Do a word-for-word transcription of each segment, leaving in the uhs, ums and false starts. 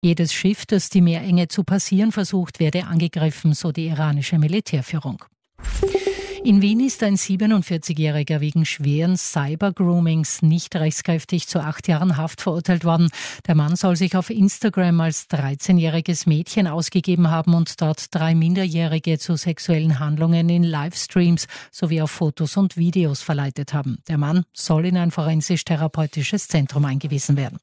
Jedes Schiff, das die Meerenge zu passieren versucht, werde angegriffen, so die iranische Militärführung. In Wien ist ein siebenundvierzigjähriger wegen schweren Cyber-Groomings nicht rechtskräftig zu acht Jahren Haft verurteilt worden. Der Mann soll sich auf Instagram als dreizehnjähriges Mädchen ausgegeben haben und dort drei Minderjährige zu sexuellen Handlungen in Livestreams sowie auf Fotos und Videos verleitet haben. Der Mann soll in ein forensisch-therapeutisches Zentrum eingewiesen werden.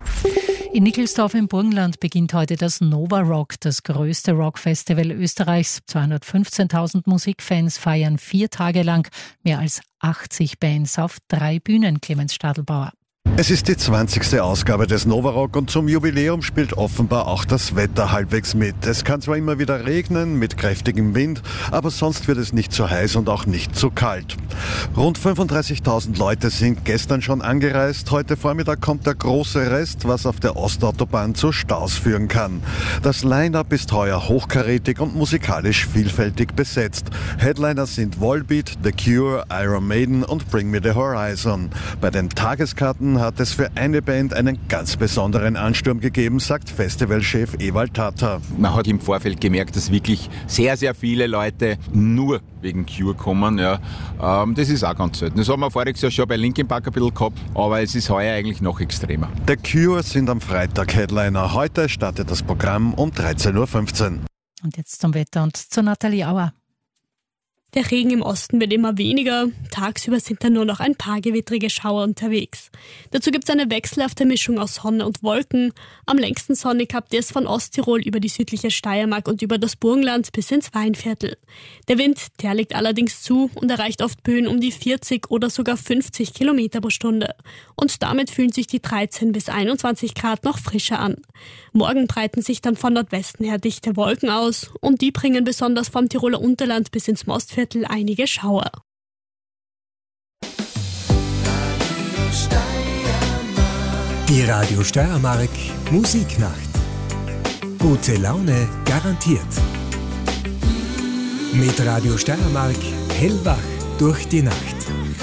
In Nickelsdorf im Burgenland beginnt heute das Nova Rock, das größte Rockfestival Österreichs. zweihundertfünfzehntausend Musikfans feiern vier Tage lang mehr als achtzig Bands auf drei Bühnen. Clemens Stadelbauer. Es ist die zwanzigste Ausgabe des Nova Rock und zum Jubiläum spielt offenbar auch das Wetter halbwegs mit. Es kann zwar immer wieder regnen mit kräftigem Wind, aber sonst wird es nicht zu heiß und auch nicht zu kalt. Rund fünfunddreißigtausend Leute sind gestern schon angereist. Heute Vormittag kommt der große Rest, was auf der Ostautobahn zu Staus führen kann. Das Line-Up ist heuer hochkarätig und musikalisch vielfältig besetzt. Headliner sind Volbeat, The Cure, Iron Maiden und Bring Me The Horizon. Bei den Tageskarten hat es für eine Band einen ganz besonderen Ansturm gegeben, sagt Festivalchef Ewald Tata. Man hat im Vorfeld gemerkt, dass wirklich sehr, sehr viele Leute nur wegen Cure kommen. Ja. Ähm, das ist auch ganz selten. Das haben wir voriges Jahr schon bei Linkin Park ein bisschen gehabt, aber es ist heuer eigentlich noch extremer. The Cure sind am Freitag Headliner. Heute startet das Programm um dreizehn Uhr fünfzehn. Und jetzt zum Wetter und zu Nathalie Auer. Der Regen im Osten wird immer weniger. Tagsüber sind dann nur noch ein paar gewittrige Schauer unterwegs. Dazu gibt es eine wechselhafte Mischung aus Sonne und Wolken. Am längsten sonnig habt ihr es von Osttirol über die südliche Steiermark und über das Burgenland bis ins Weinviertel. Der Wind, der legt allerdings zu und erreicht oft Böen um die vierzig oder sogar fünfzig Kilometer pro Stunde. Und damit fühlen sich die dreizehn bis einundzwanzig Grad noch frischer an. Morgen breiten sich dann von Nordwesten her dichte Wolken aus und die bringen besonders vom Tiroler Unterland bis ins Mostviertel einige Schauer. Die Radio Steiermark Musiknacht. Gute Laune garantiert. Mit Radio Steiermark hellwach durch die Nacht.